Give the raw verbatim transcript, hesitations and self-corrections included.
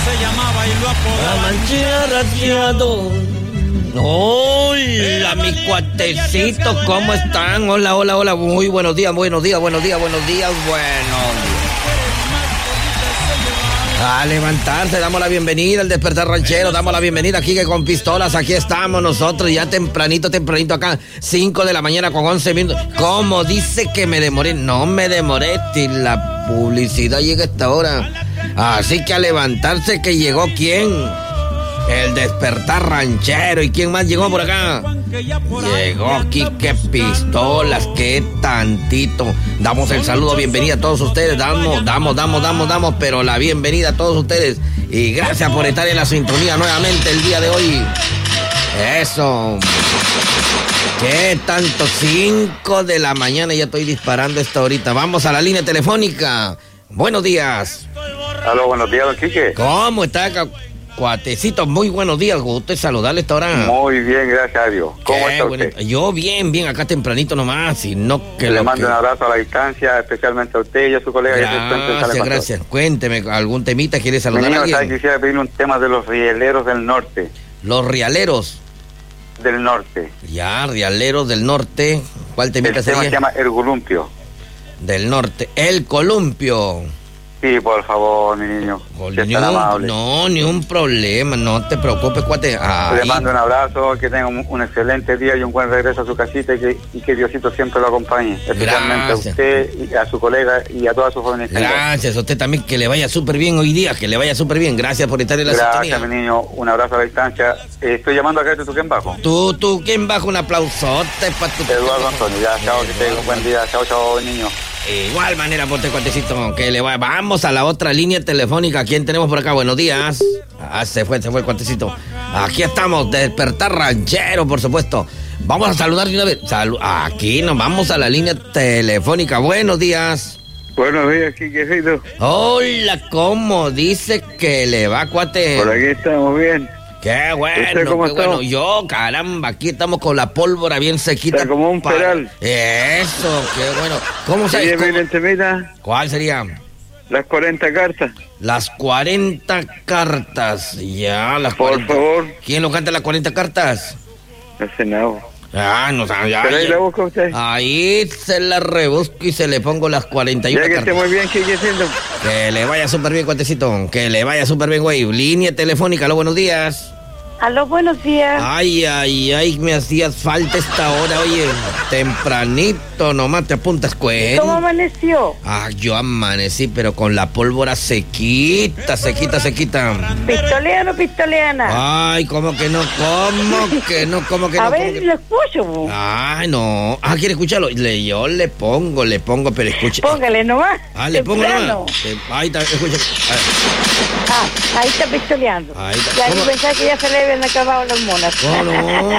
La mancha radiado. Hola, mis cuatecitos, ¿cómo están? Hola, hola, hola, muy buenos días, buenos días, buenos días, buenos días, buenos días. A levantarse, damos la bienvenida al Despertar Ranchero, damos la bienvenida aquí que con pistolas, aquí estamos nosotros ya tempranito, tempranito acá, cinco de la mañana con once minutos. ¿Cómo dice que me demoré? No me demoré, si la publicidad llega a esta hora. Así que a levantarse que llegó ¿quién? El Despertar Ranchero. ¿Y quién más llegó por acá? Llegó Quique Pistolas. Qué tantito. Damos el saludo, bienvenida a todos ustedes. Damos, damos, damos, damos, damos, pero la bienvenida a todos ustedes. Y gracias por estar en la sintonía nuevamente el día de hoy. Eso. ¿Qué tanto? Cinco de la mañana, ya estoy disparando esta horita. Vamos a la línea telefónica. Buenos días. Aló, buenos días, don Quique. ¿Cómo está, cuatecito? Muy buenos días, gusto de saludarle esta hora. Muy bien, gracias a Dios. ¿Cómo está usted? Bueno, yo bien, bien, acá tempranito nomás, y no que Le lo mando que... un abrazo a la distancia, especialmente a usted y a su colega. Gracias, gracias. Cuénteme, ¿algún temita quiere saludar Mi a niño, alguien? ¿sabe? Quisiera pedirle un tema de los rieleros del norte. Los rialeros. Del norte. Ya, rialeros del norte. ¿Cuál temita El sería? tema se llama El Columpio. Del norte. El Columpio. Sí, por favor, mi niño. Ni Si es tan un, amable. no, ni un problema, no te preocupes, cuate. Ahí. Le mando un abrazo, que tenga un, un excelente día y un buen regreso a su casita y que, y que Diosito siempre lo acompañe. Especialmente Gracias. a usted, y a su colega y a toda su familia. Gracias, a usted también, que le vaya súper bien hoy día, que le vaya súper bien. Gracias por estar en la Gracias, sintonía. mi niño. Un abrazo a la distancia. Eh, estoy llamando acá de Tuquén Bajo. Tú, tú, ¿quién baja un aplausote para tu... Eduardo Antonio. Ya, chao, que tenga un buen día. Chao, chao, niño. Igual manera, por este cuatecito, que le va. Vamos a la otra línea telefónica. ¿Quién tenemos por acá? Buenos días. Ah, se fue, se fue el cuatecito. Aquí estamos, Despertar Ranchero, por supuesto. Vamos a saludar de una vez. Salu- Aquí nos vamos a la línea telefónica. Buenos días. Buenos días, Quiquecito. Hola, ¿cómo dice que le va, cuate? Por aquí estamos bien. Qué bueno, ¿Usted cómo qué está? bueno. Yo, caramba, aquí estamos con la pólvora bien sequita. Está como un para- peral. Eso, qué bueno. ¿Cómo se Oye, cómo- miren, temita, ¿Cuál sería? las cuarenta cartas. Las cuarenta cartas. Ya, las Por cuarenta. favor. ¿Quién lo canta las cuarenta cartas? No sé nada. Ah, no sabe. Ya, Pero ahí ya. la busca usted. Ahí se la rebusco y se le pongo las cuarenta y una Ya que esté cartas. muy bien, Quiquecito. Que le vaya súper bien, cuatecito. Que le vaya súper bien, güey. Línea telefónica, aló, buenos días. Aló, buenos días. Ay, ay, ay, me hacías falta esta hora, oye. Tempranito, nomás te apuntas, cuenta. ¿Cómo amaneció? Ah, yo amanecí, pero con la pólvora sequita, sequita, sequita. ¿Pistoleano o pistoleana? Ay, ¿cómo que no? ¿Cómo que no? ¿Cómo que no? A ¿Cómo ver, que- lo escucho. bu. Ay, no. Ah, ¿quiere escucharlo? Le, yo le pongo, le pongo, pero escuche. Póngale nomás. Ah, le pongo temprano. nomás. Eh, Ahí está, escucha. Ah, ahí está pistoleando. Ahí está. Ya ¿Cómo? yo pensaba que ya se le habían acabado las monas. Ah, no, no.